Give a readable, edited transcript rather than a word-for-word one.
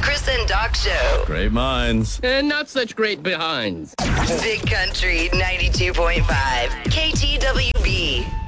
Chris and Doc Show. Great minds. And not such great behinds. Big Country 92.5. KTWB.